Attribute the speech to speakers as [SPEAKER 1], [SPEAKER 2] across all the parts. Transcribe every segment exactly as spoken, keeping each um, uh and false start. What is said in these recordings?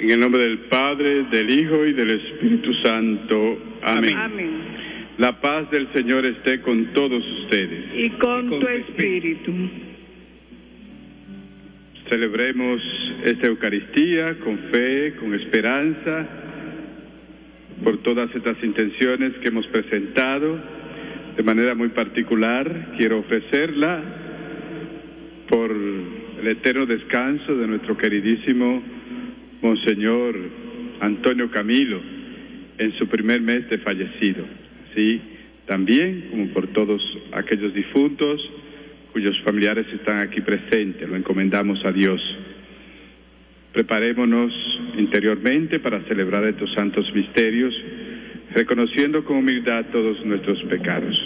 [SPEAKER 1] En el nombre del Padre, del Hijo y del Espíritu Santo. Amén.
[SPEAKER 2] Amén.
[SPEAKER 1] La paz del Señor esté con todos ustedes.
[SPEAKER 2] Y con, y con tu espíritu. espíritu.
[SPEAKER 1] Celebremos esta Eucaristía con fe, con esperanza, por todas estas intenciones que hemos presentado. De manera muy particular, quiero ofrecerla por el eterno descanso de nuestro queridísimo Monseñor Antonio Camilo, en su primer mes de fallecido. Así también como por todos aquellos difuntos cuyos familiares están aquí presentes, lo encomendamos a Dios. Preparémonos interiormente para celebrar estos santos misterios, reconociendo con humildad todos nuestros pecados.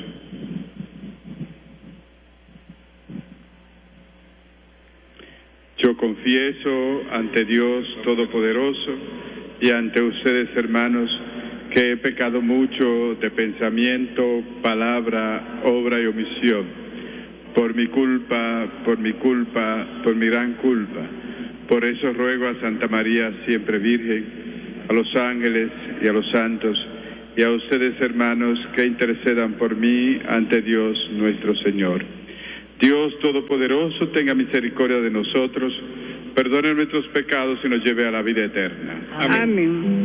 [SPEAKER 1] Yo confieso ante Dios Todopoderoso y ante ustedes, hermanos, que he pecado mucho de pensamiento, palabra, obra y omisión. Por mi culpa, por mi culpa, por mi gran culpa. Por eso ruego a Santa María, siempre Virgen, a los ángeles y a los santos, y a ustedes, hermanos, que intercedan por mí ante Dios nuestro Señor. Dios Todopoderoso, tenga misericordia de nosotros, perdone nuestros pecados y nos lleve a la vida eterna.
[SPEAKER 2] Amén. Amén.